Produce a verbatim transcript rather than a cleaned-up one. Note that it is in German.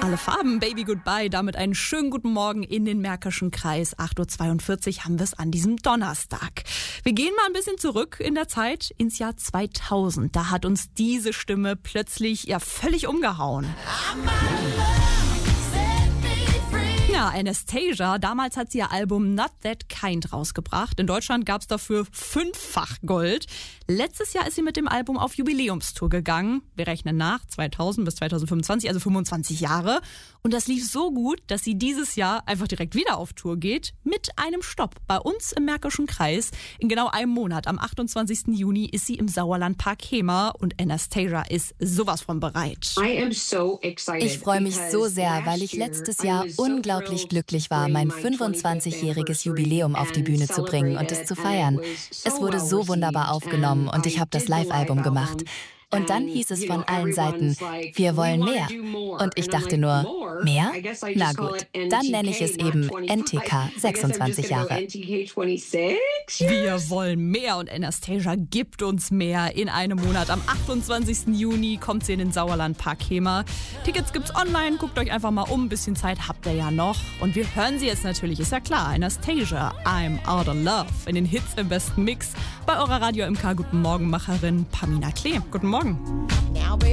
Alle Farben, Baby Goodbye, damit einen schönen guten Morgen in den Märkischen Kreis. acht Uhr zweiundvierzig haben wir es an diesem Donnerstag. Wir gehen mal ein bisschen zurück in der Zeit ins Jahr zweitausend. Da hat uns diese Stimme plötzlich ja völlig umgehauen. Ja, Anastasia, damals hat sie ihr Album Not That Kind rausgebracht. In Deutschland gab es dafür fünffach Gold. Letztes Jahr ist sie mit dem Album auf Jubiläumstour gegangen. Wir rechnen nach, zweitausend bis zweitausendfünfundzwanzig, also fünfundzwanzig Jahre. Und das lief so gut, dass sie dieses Jahr einfach direkt wieder auf Tour geht. Mit einem Stopp bei uns im Märkischen Kreis. In genau einem Monat, am achtundzwanzigsten Juni, ist sie im Sauerlandpark Hemer. Und Anastasia ist sowas von bereit. Ich freue mich so sehr, weil ich letztes Jahr unglaublich glücklich war, mein fünfundzwanzigjähriges Jubiläum auf die Bühne zu bringen und es zu feiern. Es wurde so wunderbar aufgenommen und ich habe das Live-Album gemacht. Und dann hieß es von allen Seiten, wir wollen mehr. Und ich dachte nur, mehr? Na gut, dann nenne ich es eben N T K sechsundzwanzig Jahre. Wir wollen mehr und Anastasia gibt uns mehr. In einem Monat, am achtundzwanzigsten Juni, kommt sie in den Sauerlandpark Hemer. Tickets gibt's online, guckt euch einfach mal um, ein bisschen Zeit habt ihr ja noch. Und wir hören sie jetzt natürlich, ist ja klar, Anastasia, I'm Out of Love, in den Hits im besten Mix. Bei eurer Radio M K Guten Morgen Macherin Pamina Klee. Guten Morgen.